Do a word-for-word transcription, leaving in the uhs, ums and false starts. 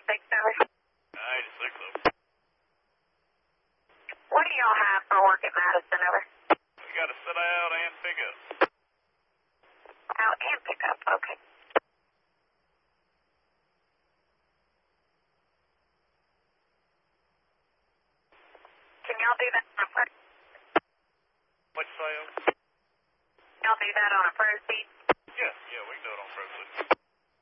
six over. ninety-six over. What do y'all have for work at Madison over? We got a sit out and pick up. Out and pick up, okay. Can y'all do that on a first? What you say? Y'all do that on a first seat? Yeah, yeah, we can do it on